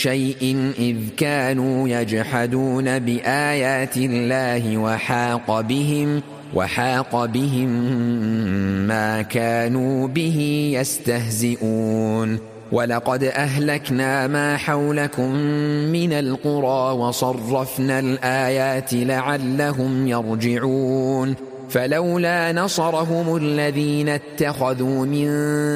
شيء إذ كانوا يجحدون بآيات الله وحاق بهم ما كانوا به يستهزئون ولقد أهلكنا ما حولكم من القرى وصرفنا الآيات لعلهم يرجعون فلولا نصرهم الذين اتخذوا من